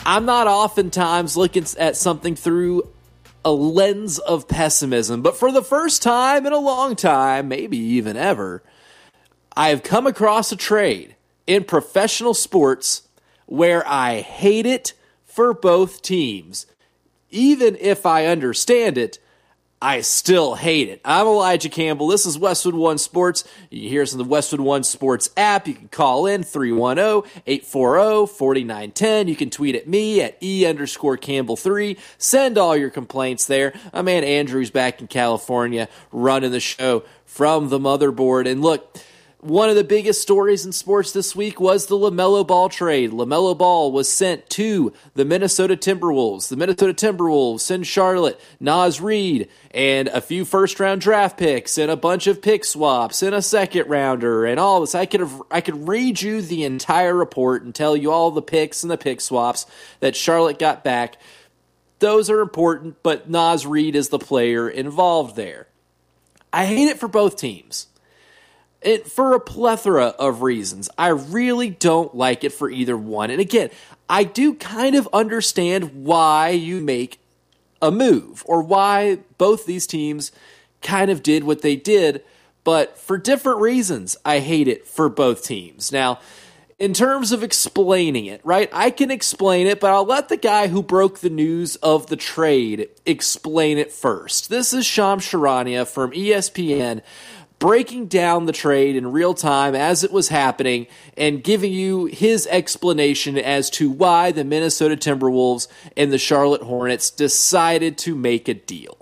I'm not oftentimes looking at something through a lens of pessimism, but for the first time in a long time, maybe even ever, I have come across a trade in professional sports where I hate it for both teams. Even if I understand it, I still hate it. I'm Elijah Campbell. This is Westwood One Sports. You can hear us on the Westwood One Sports app. You can call in 310-840-4910. You can tweet at me at E_Campbell3. Send all your complaints there. My man Andrew's back in California running the show from the motherboard. And look, one of the biggest stories in sports this week was the LaMelo Ball trade. LaMelo Ball was sent to the Minnesota Timberwolves. The Minnesota Timberwolves send Charlotte Naz Reid and a few first-round draft picks and a bunch of pick swaps and a second-rounder and all this. I could read you the entire report and tell you all the picks and the pick swaps that Charlotte got back. Those are important, but Naz Reid is the player involved there. I hate it for both teams. For a plethora of reasons. I really don't like it for either one. And again, I do kind of understand why you make a move or why both these teams kind of did what they did, but for different reasons, I hate it for both teams. Now, in terms of explaining it, right, I can explain it, but I'll let the guy who broke the news of the trade explain it first. This is Shams Charania from ESPN, breaking down the trade in real time as it was happening and giving you his explanation as to why the Minnesota Timberwolves and the Charlotte Hornets decided to make a deal.